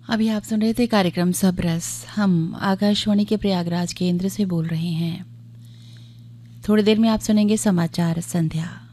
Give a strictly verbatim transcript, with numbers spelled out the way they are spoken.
अभी आप सुन रहे थे कार्यक्रम सब रस। हम आकाशवाणी के प्रयागराज केंद्र से बोल रहे हैं। थोड़ी देर में आप सुनेंगे समाचार संध्या।